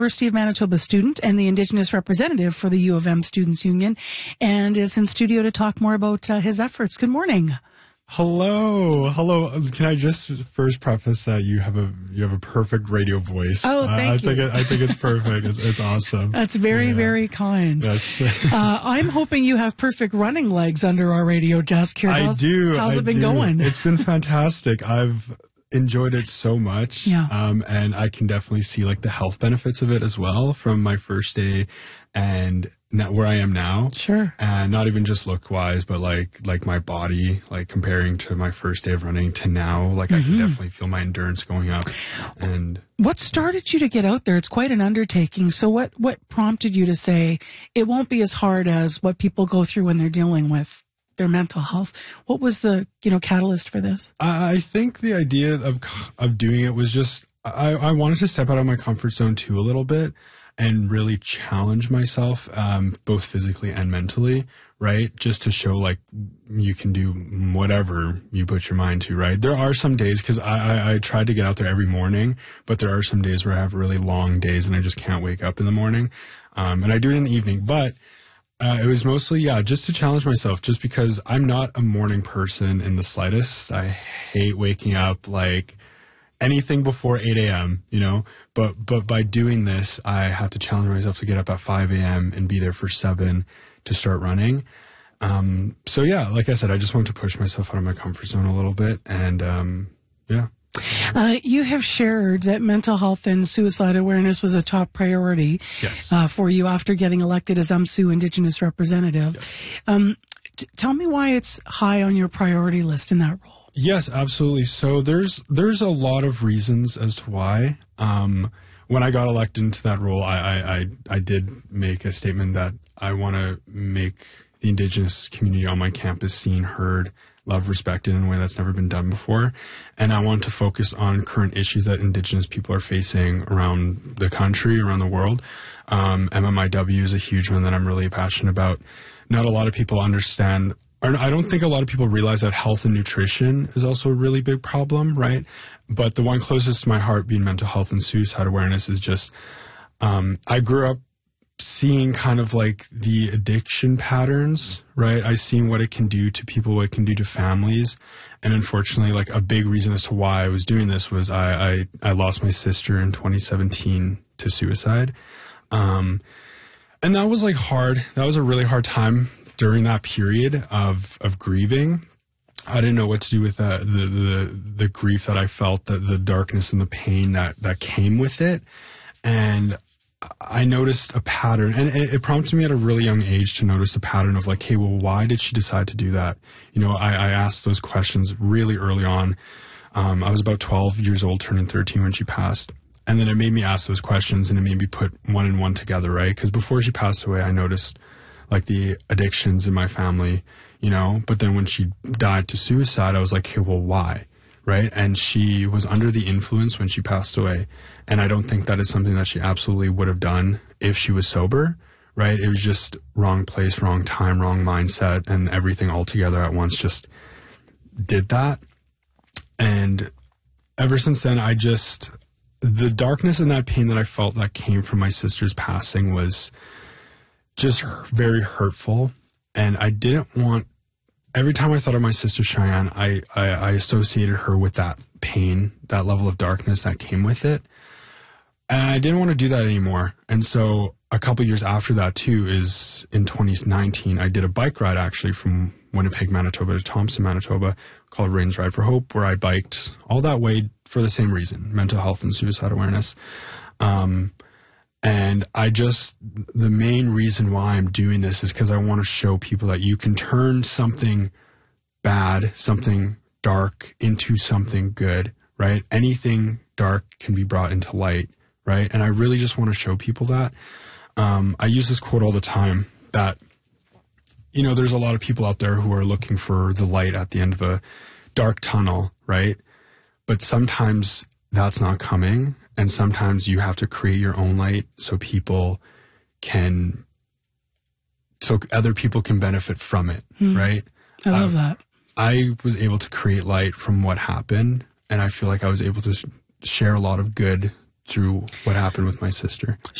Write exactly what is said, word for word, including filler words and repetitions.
University of Manitoba student and the Indigenous representative for the U of M Students' Union, and is in studio to talk more about uh, his efforts. Good morning. Hello, hello. Can I just first preface that you have a you have a perfect radio voice? Oh, thank I, I you. think it, I think it's perfect. It's, it's awesome. That's very, yeah. very kind. Yes. uh, I'm hoping you have perfect running legs under our radio desk here. How's, I do. How's I it been do. going? It's been fantastic. I've enjoyed it so much. Yeah. Um, and I can definitely see like the health benefits of it as well from my first day and not where I am now. Sure. And not even just look wise, but like, like my body, like comparing to my first day of running to now, like mm-hmm. I can definitely feel my endurance going up. And what started you to get out there? It's quite an undertaking. So what, what prompted you to say it won't be as hard as what people go through when they're dealing with their mental health? What was the, you know, catalyst for this? I think the idea of, of doing it was just, I, I wanted to step out of my comfort zone too a little bit and really challenge myself, um, both physically and mentally, right? Just to show like you can do whatever you put your mind to, right? There are some days, because I, I, I tried to get out there every morning, but there are some days where I have really long days and I just can't wake up in the morning. Um, and I do it in the evening, but uh, it was mostly, yeah, just to challenge myself, just because I'm not a morning person in the slightest. I hate waking up like anything before eight a.m., you know, but, but by doing this, I have to challenge myself to get up at five a.m. and be there for seven to start running. Um, so yeah, like I said, I just want to push myself out of my comfort zone a little bit. And, um, yeah. Uh, you have shared that mental health and suicide awareness was a top priority yes. uh, for you after getting elected as M S U Indigenous representative. Yes. Um, t- tell me why it's high on your priority list in that role. Yes, absolutely. So there's there's a lot of reasons as to why. Um, when I got elected into that role, I, I, I, I did make a statement that I want to make the Indigenous community on my campus seen, heard, loved, respected in a way that's never been done before. And I want to focus on current issues that Indigenous people are facing around the country, around the world. Um, M M I W is a huge one that I'm really passionate about. Not a lot of people understand, or I don't think a lot of people realize that health and nutrition is also a really big problem, right? But the one closest to my heart being mental health and suicide awareness is just, um, I grew up seeing kind of like the addiction patterns, right? I seen what it can do to people, what it can do to families. And unfortunately, like a big reason as to why I was doing this was I, I, I lost my sister in twenty seventeen to suicide. Um, and that was like hard. That was a really hard time during that period of, of grieving. I didn't know what to do with the, the, the, the grief that I felt, the, the darkness and the pain that, that came with it. And I noticed a pattern, and it, it prompted me at a really young age to notice a pattern of like, hey, well, why did she decide to do that? You know, I, I asked those questions really early on. Um, I was about twelve years old, turning thirteen when she passed. And then it made me ask those questions, and it made me put one and one together, right? Because before she passed away, I noticed like the addictions in my family, you know, but then when she died to suicide, I was like, hey, well, why? Right? And she was under the influence when she passed away. And I don't think that is something that she absolutely would have done if she was sober, right? It was just wrong place, wrong time, wrong mindset, and everything all together at once just did that. And ever since then, I just, the darkness and that pain that I felt that came from my sister's passing was just very hurtful. And I didn't want, every time I thought of my sister Cheyenne, I, I, I associated her with that pain, that level of darkness that came with it. And I didn't want to do that anymore. And so a couple years after that too is in twenty nineteen, I did a bike ride actually from Winnipeg, Manitoba to Thompson, Manitoba called Rains Ride for Hope, where I biked all that way for the same reason, mental health and suicide awareness. Um, And I just, the main reason why I'm doing this is because I want to show people that you can turn something bad, something dark into something good, right? Anything dark can be brought into light, right? And I really just want to show people that. Um, I use this quote all the time that, you know, there's a lot of people out there who are looking for the light at the end of a dark tunnel, right? But sometimes that's not coming. And sometimes you have to create your own light so people can, so other people can benefit from it, mm. right? I love uh, that. I was able to create light from what happened, and I feel like I was able to share a lot of good through what happened with my sister.